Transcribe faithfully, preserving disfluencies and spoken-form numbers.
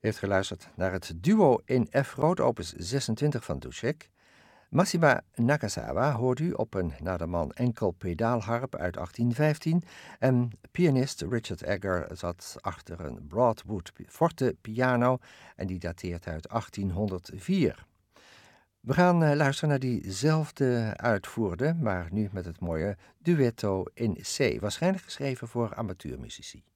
heeft geluisterd naar het duo in F groot opus zesentwintig van Dussek. Massima Nakazawa hoort u op een naderman enkel pedaalharp uit achttien vijftien en pianist Richard Egger zat achter een Broadwood forte piano en die dateert uit achttienhonderdvier. We gaan uh, luisteren naar diezelfde uitvoerde, maar nu met het mooie duetto in C, waarschijnlijk geschreven voor amateurmuzici.